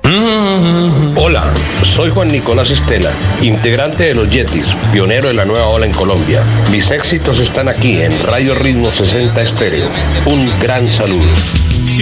Hola, soy Juan Nicolás Estela, integrante de los Yetis, pionero de la nueva ola en Colombia. Mis éxitos están aquí en Radio Ritmo 60 Estéreo. Un gran saludo.